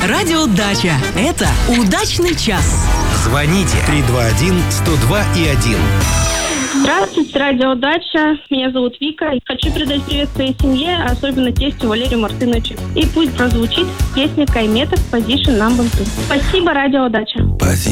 Радио Дача. Это удачный час. Звоните 321-102-1. Здравствуйте, Радио Дача. Меня зовут Вика. Хочу передать привет своей семье, особенно тестю Валерию Мартыновичу. И пусть прозвучит песня Кайметов «Position Number 2». Спасибо, Радио Дача.